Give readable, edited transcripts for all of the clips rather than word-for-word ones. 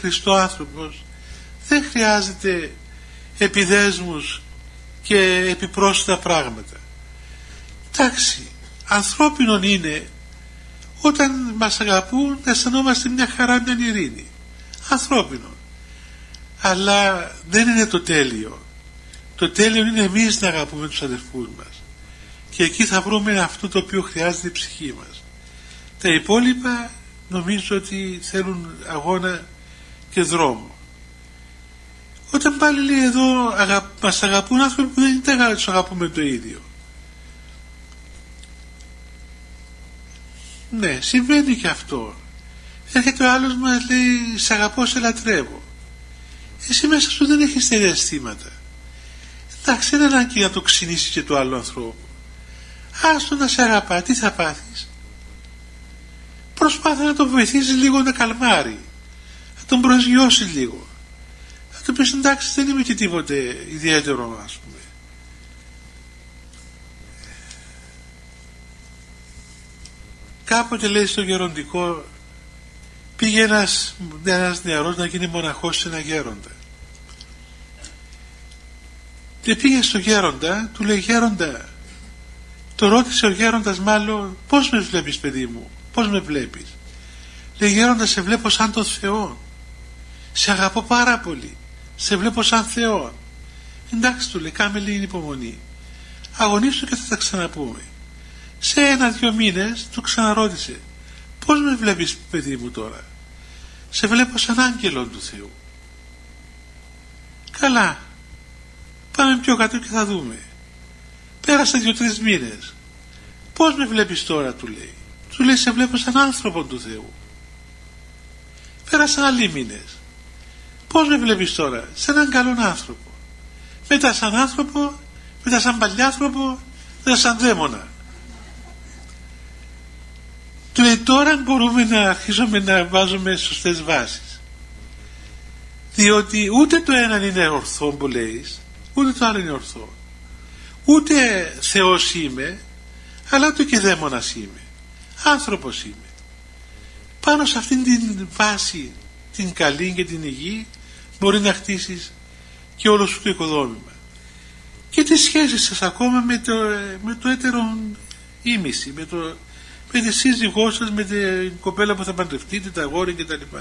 Χριστό άνθρωπος δεν χρειάζεται επιδέσμους και επιπρόσθετα πράγματα. Εντάξει, ανθρώπινον είναι όταν μας αγαπούν να αισθανόμαστε μια χαρά, μια ειρήνη. Ανθρώπινο. Αλλά δεν είναι το τέλειο. Το τέλειο είναι εμείς να αγαπούμε τους αδερφούς μας. Και εκεί θα βρούμε αυτό το οποίο χρειάζεται η ψυχή μας. Τα υπόλοιπα νομίζω ότι θέλουν αγώνα και δρόμο. Όταν πάλι λέει εδώ μας αγαπούν άνθρωποι που δεν τους αγαπούμε το ίδιο. Ναι, συμβαίνει και αυτό. Έρχεται ο άλλος μας λέει «Σ' αγαπώ, σε λατρεύω». Εσύ μέσα σου δεν έχεις τέτοια αισθήματα. Εντάξει, δεν είναι ανάγκη να το ξυνήσεις και του άλλου ανθρώπου. Άστο να σε αγαπά, τι θα πάθεις? Προσπάθα να τον βοηθήσεις λίγο να καλμάρει, να τον προσγειώσεις λίγο, να του πεις εντάξει, δεν είμαι και τίποτε ιδιαίτερο, ας πούμε. Κάποτε λέει στο γεροντικό πήγε ένας νεαρός να γίνει μοναχός σε ένα γέροντα και πήγε στο γέροντα, του λέει «Γέροντα», το ρώτησε ο γέροντας μάλλον «Πώς με βλέπεις, παιδί μου, πώς με βλέπεις?» Λέει «Γέροντα, σε βλέπω σαν τον Θεό, σε αγαπώ πάρα πολύ, σε βλέπω σαν Θεό». Εντάξει, του λέει, κάμε λίγη υπομονή, αγωνίσου και θα τα ξαναπούμε. Σε 1-2 μήνες του ξαναρώτησε «Πώς με βλέπεις, παιδί μου, τώρα?» «Σε βλέπω σαν άγγελον του Θεού». «Καλά, πάμε πιο κάτω και θα δούμε». Πέρασαν 2-3 μήνες. «Πώς με βλέπεις τώρα?» του λέει. Του λέει «Σε βλέπω σαν άνθρωπον του Θεού». Πέρασαν άλλοι μήνες. «Πώς με βλέπεις τώρα?» «Σαν έναν καλόν άνθρωπο». Μετά σαν άνθρωπο, μετά σαν παλιάνθρωπο, μετά σαν δαίμονα. Του λέει «Τώρα μπορούμε να αρχίσουμε να βάζουμε σωστές βάσεις». Διότι ούτε το ένα είναι ορθό που λέεις, ούτε το άλλο είναι ορθό. Ούτε Θεός είμαι, αλλά ούτε και δαίμονας είμαι. Άνθρωπος είμαι. Πάνω σε αυτήν την βάση, την καλή και την υγιή, μπορεί να χτίσεις και όλο σου το οικοδόμημα. Και τις σχέσεις σας ακόμα με το έτερο ήμιση, με τη σύζυγό σας, με την κοπέλα που θα παντρευτείτε, τα αγόρια κτλ.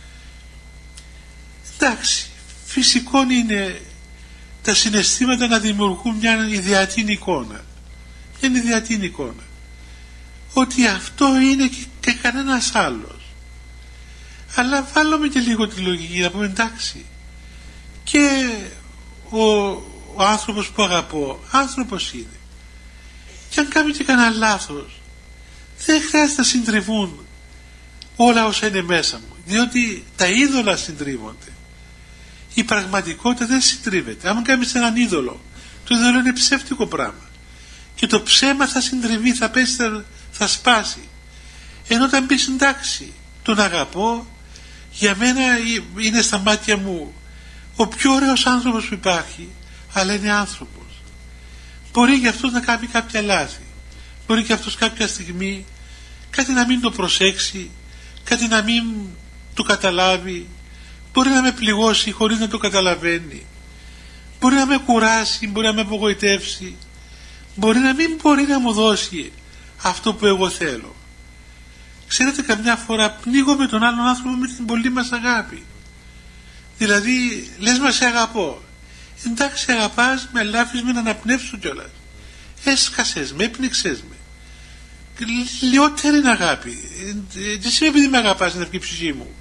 Εντάξει, φυσικό είναι τα συναισθήματα να δημιουργούν μια ιδεατή εικόνα. Μια ιδεατή εικόνα. Ότι αυτό είναι και κανένας άλλος. Αλλά βάλουμε και λίγο τη λογική να πούμε εντάξει. Και ο άνθρωπος που αγαπώ, άνθρωπος είναι. Και αν κάνει και κανένα λάθος, δεν χρειάζεται να συντριβούν όλα όσα είναι μέσα μου. Διότι τα είδωλα συντρίβονται. Η πραγματικότητα δεν συντρίβεται. Αν κάνεις έναν είδωλο, το είδωλο είναι ψεύτικο πράγμα. Και το ψέμα θα συντριβεί, θα πέσει, θα σπάσει. Ενώ όταν πεις εντάξει, τον αγαπώ, για μένα είναι στα μάτια μου ο πιο ωραίος άνθρωπος που υπάρχει, αλλά είναι άνθρωπος. Μπορεί και αυτός να κάνει κάποια λάθη. Μπορεί και αυτός κάποια στιγμή κάτι να μην το προσέξει, κάτι να μην το καταλάβει. Μπορεί να με πληγώσει χωρίς να το καταλαβαίνει. Μπορεί να με κουράσει, μπορεί να με απογοητεύσει. Μπορεί να μην μπορεί να μου δώσει αυτό που εγώ θέλω. Ξέρετε, καμιά φορά πνίγομαι τον άλλον άνθρωπο με την πολύ μας αγάπη. Δηλαδή λες μα σε αγαπώ. Εντάξει, αγαπάς με, αλλά άφησες με να αναπνεύσω κιόλας. Έσκασες με, έπνιξες με. Λιότερη είναι αγάπη. Δεν σημαίνει επειδή με αγαπάς να βγει η ψυχή μου.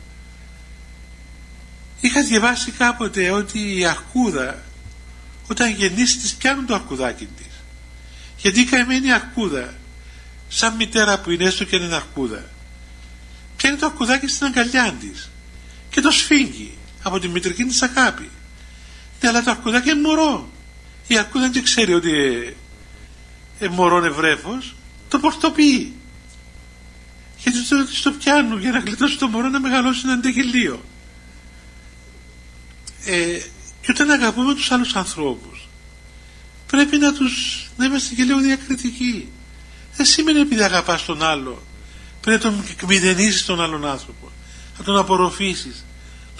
Είχα διαβάσει κάποτε ότι η αρκούδα όταν γεννήσει της πιάνουν το αρκουδάκι της. Γιατί η καημένη αρκούδα, σαν μητέρα που είναι, έστω και είναι αρκούδα, πιάνει το αρκουδάκι στην αγκαλιά της και το σφίγγει από τη μητρική της αγάπη. Ναι, αλλά το αρκουδάκι είναι μωρό. Η αρκούδα δεν ξέρει ότι μωρό είναι βρέφος, το πορτοποιεί. Γιατί το πιάνουν για να γλιτώσει το μωρό να μεγαλώσει να αντεγελίο. Και όταν αγαπούμε τους άλλους ανθρώπους πρέπει να είμαστε και λίγο διακριτικοί. Δεν σημαίνει επειδή αγαπάς τον άλλο πρέπει να τον εκμηδενήσεις τον άλλον άνθρωπο, να τον απορροφήσεις,